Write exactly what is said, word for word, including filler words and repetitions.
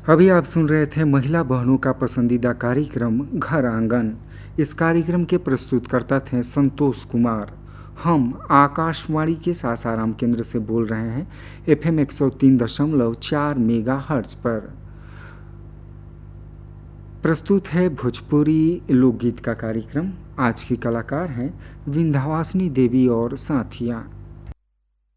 अभी आप सुन रहे थे महिला बहनों का पसंदीदा कार्यक्रम घर आंगन। इस कार्यक्रम के प्रस्तुतकर्ता थे संतोष कुमार। हम आकाशवाणी के सासाराम केंद्र से बोल रहे हैं, एफ एम एक सौ तीन दशमलव चार मेगा हर्ट्ज पर। प्रस्तुत है भोजपुरी लोकगीत का कार्यक्रम। आज की कलाकार हैं विंध्यवासिनी देवी और साथियाँ।